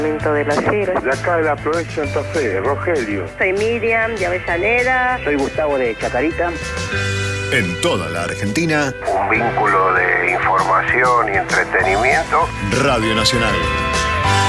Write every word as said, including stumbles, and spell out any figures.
De la Sierra. De acá de la provincia de Santa Fe, Rogelio. Soy Miriam de Avellaneda. Soy Gustavo de Chacarita. En toda la Argentina, un vínculo de información y entretenimiento. Radio Nacional.